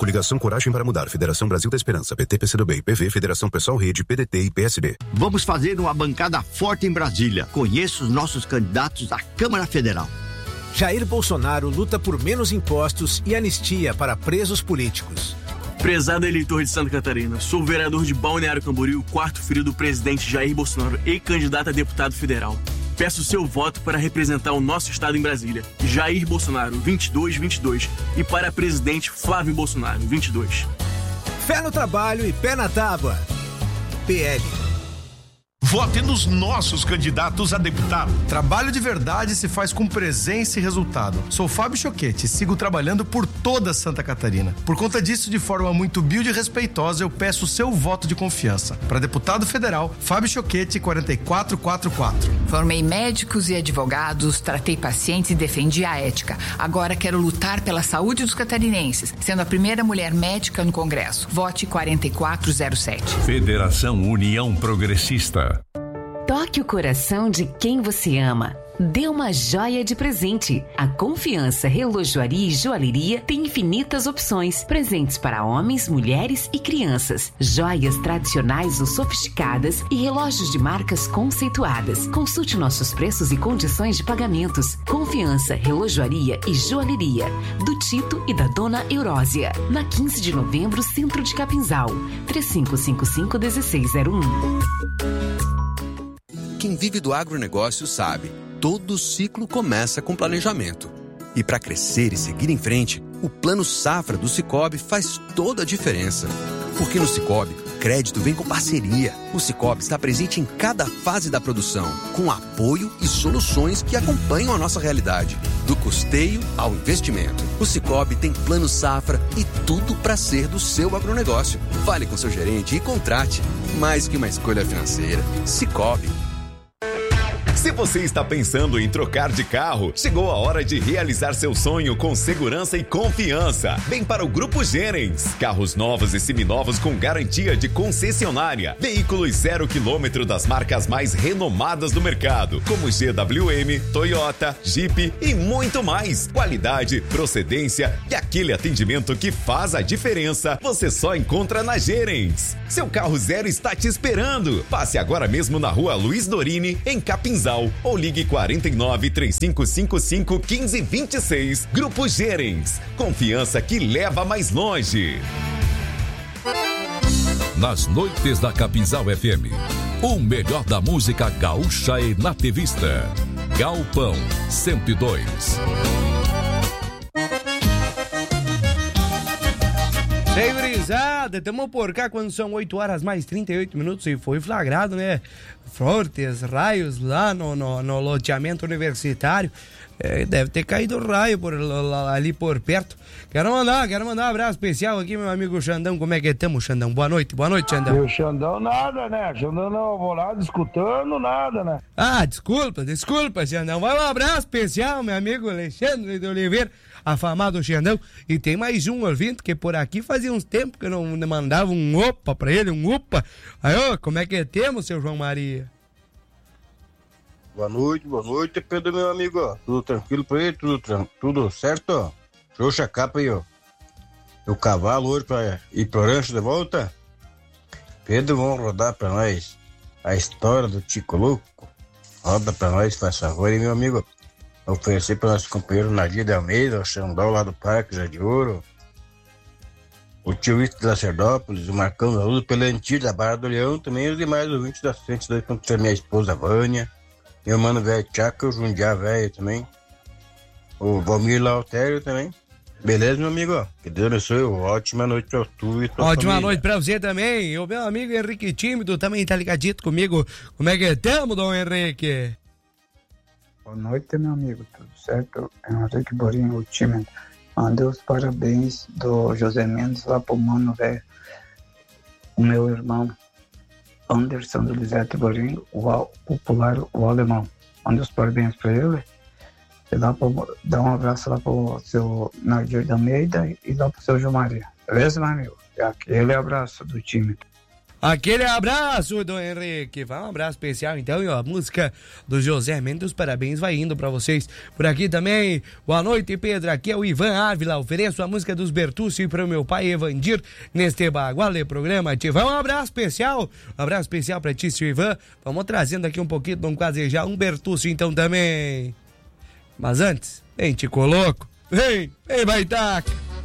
Coligação Coragem para Mudar, Federação Brasil da Esperança, PT, PCdoB, PV, Federação Pessoal Rede, PDT e PSB. Vamos fazer uma bancada forte em Brasília. Conheça os nossos candidatos à Câmara Federal. Jair Bolsonaro luta por menos impostos e anistia para presos políticos. Prezado eleitor de Santa Catarina, sou o vereador de Balneário Camboriú, quarto filho do presidente Jair Bolsonaro e candidato a deputado federal. Peço seu voto para representar o nosso estado em Brasília. Jair Bolsonaro, 2222. E para presidente Flávio Bolsonaro, 22. Fé no trabalho e pé na tábua. PL. Vote nos nossos candidatos a deputado. Trabalho de verdade se faz com presença e resultado. Sou Fábio Choquete e sigo trabalhando por toda Santa Catarina. Por conta disso, de forma muito humilde e respeitosa, eu peço o seu voto de confiança. Para deputado federal, Fábio Choquete, 4444. Formei médicos e advogados, tratei pacientes e defendi a ética. Agora quero lutar pela saúde dos catarinenses, sendo a primeira mulher médica no Congresso. Vote 4407. Federação União Progressista. Toque o coração de quem você ama. Dê uma joia de presente. A Confiança Relojoaria e Joalheria tem infinitas opções. Presentes para homens, mulheres e crianças. Joias tradicionais ou sofisticadas e relógios de marcas conceituadas. Consulte nossos preços e condições de pagamentos. Confiança Relojoaria e Joalheria. Do Tito e da Dona Eurósia. Na 15 de novembro, Centro de Capinzal. 3555-1601. Quem vive do agronegócio sabe, todo ciclo começa com planejamento. E para crescer e seguir em frente, o Plano Safra do Sicoob faz toda a diferença. Porque no Sicoob, crédito vem com parceria. O Sicoob está presente em cada fase da produção, com apoio e soluções que acompanham a nossa realidade. Do custeio ao investimento. O Sicoob tem Plano Safra e tudo para ser do seu agronegócio. Fale com seu gerente e contrate. Mais que uma escolha financeira. Sicoob. Se você está pensando em trocar de carro, chegou a hora de realizar seu sonho com segurança e confiança. Vem para o Grupo Gerens. Carros novos e seminovos com garantia de concessionária. Veículos 0 km das marcas mais renomadas do mercado, como GWM, Toyota, Jeep e muito mais. Qualidade, procedência e aquele atendimento que faz a diferença, você só encontra na Gerens. Seu carro zero está te esperando. Passe agora mesmo na Rua Luiz Dorini, em Capinzal, ou ligue 49-3555-1526. Grupo Gerens. Confiança que leva mais longe. Nas noites da Capinzal FM, o melhor da música gaúcha e nativista. Galpão 102. Senhorizada, estamos por cá quando são 8 horas mais 38 minutos e foi flagrado, né? Fortes raios lá no loteamento universitário. Deve ter caído raio ali por perto. Quero mandar um abraço especial aqui, meu amigo Xandão. Como é que estamos, Xandão? Boa noite, Xandão. E o Xandão nada, né? Xandão não vou lá escutando nada, né? Ah, desculpa, Xandão. Vai um abraço especial, meu amigo Alexandre de Oliveira, afamado Xandão. E tem mais um ouvinte que por aqui fazia uns tempos que eu não mandava um opa pra ele, um upa. Aí, ô, como é que temos, seu João Maria? Boa noite, Pedro, meu amigo, ó. Tudo tranquilo por aí? Tudo certo, ó? Xoxa a capa aí, ó. O cavalo hoje pra ir pro rancho de volta. Pedro, vamos rodar pra nós a história do Tico Louco. Roda pra nós, faz favor aí, meu amigo. Oferecer para nosso companheiro Nadir de Almeida, o Xandão lá do Parque Zé de Ouro. O tio Ito de Lacerdópolis, o Marcão da Luz, pela antiga da Barra do Leão, também os demais ouvintes da 102.3, minha esposa Vânia. Meu mano velho Tchaca, o Jundiá velho também. O Valmir Lautério também. Beleza, meu amigo? Que Deus abençoe. Ótima noite pra tu e tua Ótima família. noite pra você também. E o meu amigo Henrique Tímido também tá ligadito comigo. Como é que estamos, Dom Henrique? Boa noite, meu amigo. Tudo certo? É o Henrique Borinho, o Tímido. Mandei os parabéns do José Mendes lá pro mano velho. O meu irmão Anderson do Lisete Borinho, o popular, o alemão. Manda os parabéns pra ele. E dá um abraço lá pro seu Nadir da Almeida e lá pro seu João Maria. Beleza, meu amigo? Aquele abraço do time. Aquele abraço, Dom Henrique. Vai um abraço especial, então, e ó, a música do José Mendes, parabéns, vai indo pra vocês. Por aqui também, boa noite, Pedro. Aqui é o Ivan Ávila. Ofereço a música dos Bertucci para o meu pai Evandir neste baguale programa. Vai um abraço especial. Um abraço especial pra ti, seu Ivan. Vamos trazendo aqui um pouquinho, vamos quase já um Bertucci, então, também. Mas antes, vem, Tico Louco. Vem, Baitaca.